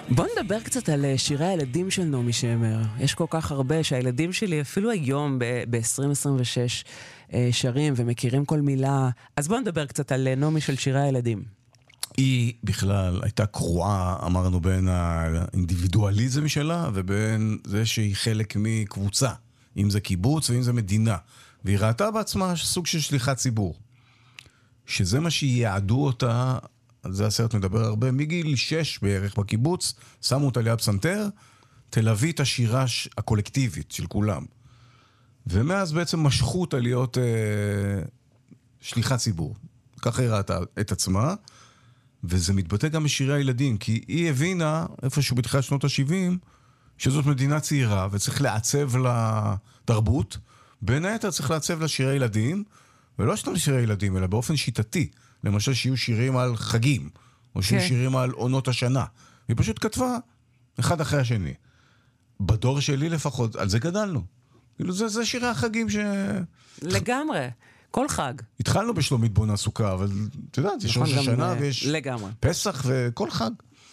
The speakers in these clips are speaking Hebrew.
בוא נדבר קצת על שירי הילדים של נעמי שמר. יש כל כך הרבה שהילדים שלי אפילו היום ב-2026 שרים ומכירים כל מילה. אז בוא נדבר קצת על נעמי של שירי הילדים. היא בכלל הייתה קרועה, אמרנו, בין האינדיבידואליזם שלה ובין זה שהיא חלק מקבוצה, אם זה קיבוץ ואם זה מדינה. והיא ראתה בעצמה סוג של שליחת ציבור. שזה מה שיעדו אותה, זה הסרט מדבר הרבה, מגיל 6 בערך בקיבוץ, שמו אותה ליד פסנתר, תלווי את השירה הקולקטיבית של כולם. ומאז בעצם משכו אותה להיות שליחת ציבור. ככה היא ראתה את עצמה, וזה מתבטא גם בשירי הילדים, כי היא הבינה, איפשהו בתחילת שנות ה-70, שזאת מדינה צעירה, וצריך לעצב לתרבות, בין היתר צריך לעצב לשירי ילדים, ולא סתם לשירי ילדים, אלא באופן שיטתי. למשל שיהיו שירים על חגים, או שיהיו שירים על עונות השנה. היא פשוט כתבה אחד אחרי השני. בדור שלי לפחות, על זה גדלנו. כאילו זה שירי החגים לגמרי. כל חג. התחלנו בשלומית בונה סוכה, אבל אתה יודע, יש ראש השנה ויש לגמרי. פסח וכל חג.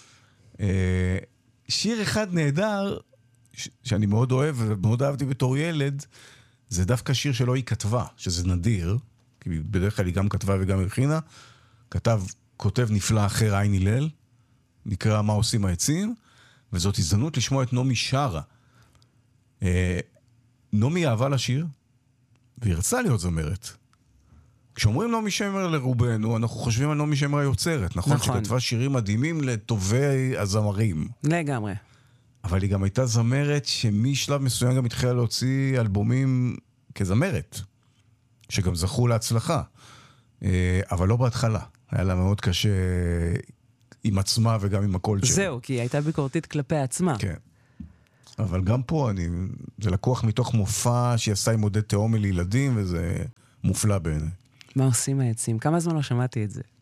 שיר אחד נהדר, שאני מאוד אוהב ומאוד אהבתי בתור ילד, זה דווקא שיר שלא היא כתבה, שזה נדיר, כי בדרך כלל היא גם כתבה וגם הכינה. כותב נפלא אחר עין הלל, נקרא מה עושים העצים, וזאת הזדמנות לשמוע את נעמי שרה. נעמי אהבה לשיר, והיא רצה להיות זמרת. כשאומרים נעמי שמר לרובנו, אנחנו חושבים על נעמי שמר היוצרת, נכון? שכתבה שירים מדהימים לטובי הזמרים. לגמרי. אבל היא גם הייתה זמרת שמשלב מסוים גם התחילה להוציא אלבומים כזמרת, שגם זכו להצלחה. אבל לא בהתחלה. היה לה מאוד קשה עם עצמה וגם עם הקול שלה. זהו, כי היא הייתה ביקורתית כלפי עצמה. כן. אבל גם פה זה לקוח מתוך מופע שהיא עשה עם עודד תאומי לילדים, וזה מופלא בעיניי. מה עושים העצים? כמה זמן לא שמעתי את זה?